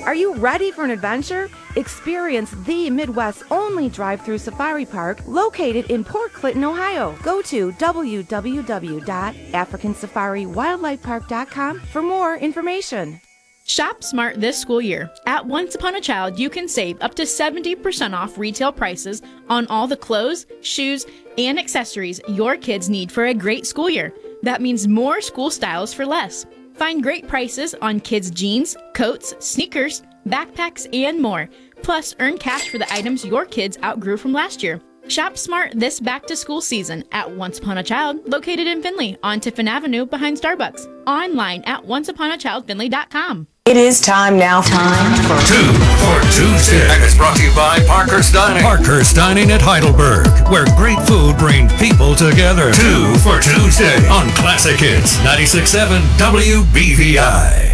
Are you ready for an adventure? Experience the Midwest's only drive-through safari park located in Port Clinton, Ohio. Go to www.africansafariwildlifepark.com for more information. Shop smart this school year. At Once Upon a Child, you can save up to 70% off retail prices on all the clothes, shoes, and accessories your kids need for a great school year. That means more school styles for less. Find great prices on kids' jeans, coats, sneakers, backpacks, and more. Plus, earn cash for the items your kids outgrew from last year. Shop smart this back-to-school season at Once Upon a Child, located in Findlay on Tiffin Avenue behind Starbucks. Online at onceuponachildfindlay.com. It is time now. Time for Two for Tuesday. And it's brought to you by Parker's Dining. Parker's Dining at Heidelberg, where great food brings people together. Two for Tuesday on Classic Hits 96.7 WBVI.